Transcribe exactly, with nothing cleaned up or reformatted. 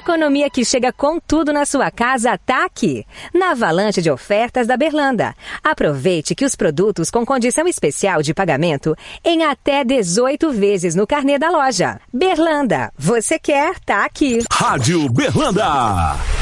economia que chega com tudo na sua casa tá aqui, na avalanche de ofertas da Berlanda. Aproveite que os produtos com condição especial de pagamento em até dezoito vezes no carnê da loja. Berlanda, você quer, tá aqui. Rádio Berlanda.